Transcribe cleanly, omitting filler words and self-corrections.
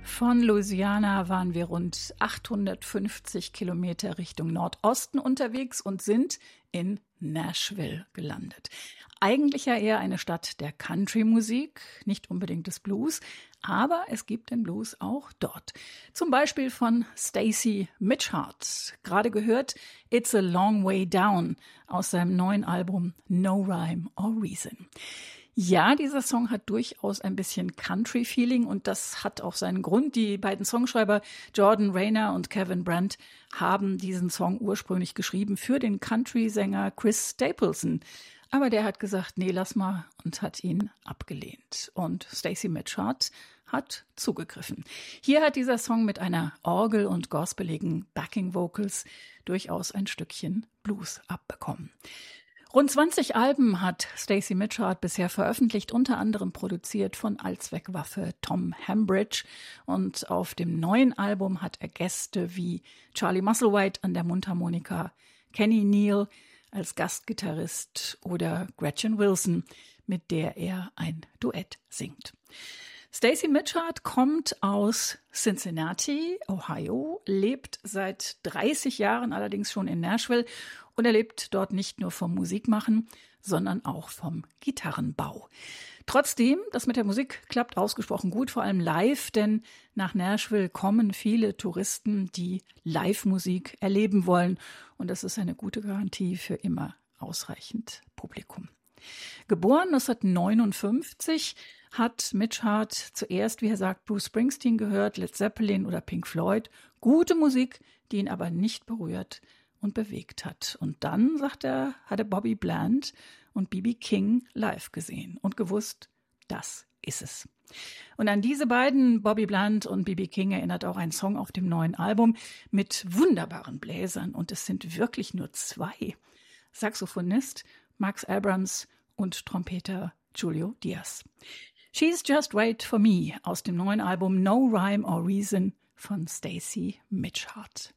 Von Louisiana waren wir rund 850 Kilometer Richtung Nordosten unterwegs und sind in Nashville gelandet. Eigentlich ja eher eine Stadt der Country-Musik, nicht unbedingt des Blues, aber es gibt den Blues auch dort. Zum Beispiel von Stacy Mitchart. Gerade gehört It's a Long Way Down aus seinem neuen Album No Rhyme or Reason. Ja, dieser Song hat durchaus ein bisschen Country-Feeling und das hat auch seinen Grund. Die beiden Songschreiber Jordan Rayner und Kevin Brandt haben diesen Song ursprünglich geschrieben für den Country-Sänger Chris Stapleton. Aber der hat gesagt, nee, lass mal, und hat ihn abgelehnt. Und Stacy Mitchart hat zugegriffen. Hier hat dieser Song mit einer Orgel und gospeligen Backing Vocals durchaus ein Stückchen Blues abbekommen. Rund 20 Alben hat Stacy Mitchart bisher veröffentlicht, unter anderem produziert von Allzweckwaffe Tom Hambridge. Und auf dem neuen Album hat er Gäste wie Charlie Musselwhite an der Mundharmonika, Kenny Neal als Gastgitarrist oder Gretchen Wilson, mit der er ein Duett singt. Stacy Mitchart kommt aus Cincinnati, Ohio, lebt seit 30 Jahren allerdings schon in Nashville und er lebt dort nicht nur vom Musikmachen, sondern auch vom Gitarrenbau. Trotzdem, das mit der Musik klappt ausgesprochen gut, vor allem live, denn nach Nashville kommen viele Touristen, die Live-Musik erleben wollen und das ist eine gute Garantie für immer ausreichend Publikum. Geboren 1959, hat Mitchart zuerst, wie er sagt, Bruce Springsteen gehört, Led Zeppelin oder Pink Floyd. Gute Musik, die ihn aber nicht berührt und bewegt hat. Und dann, sagt er, hat er Bobby Bland und B.B. King live gesehen und gewusst, das ist es. Und an diese beiden, Bobby Bland und B.B. King, erinnert auch ein Song auf dem neuen Album mit wunderbaren Bläsern. Und es sind wirklich nur zwei. Saxophonist Max Abrams und Trompeter Julio Diaz. She's Just Wait for Me aus dem neuen Album No Rhyme or Reason von Stacy Mitchart.